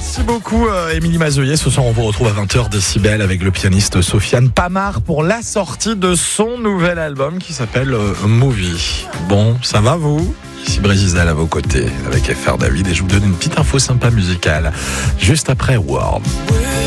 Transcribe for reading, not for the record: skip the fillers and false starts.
Merci beaucoup Émilie Mazoyer. Ce soir on vous retrouve à 20h Décibel avec le pianiste Sofiane Pamart pour la sortie de son nouvel album qui s'appelle Movie. Bon, ça va vous ? Ici Brésil à vos côtés avec FR David et je vous donne une petite info sympa musicale juste après World.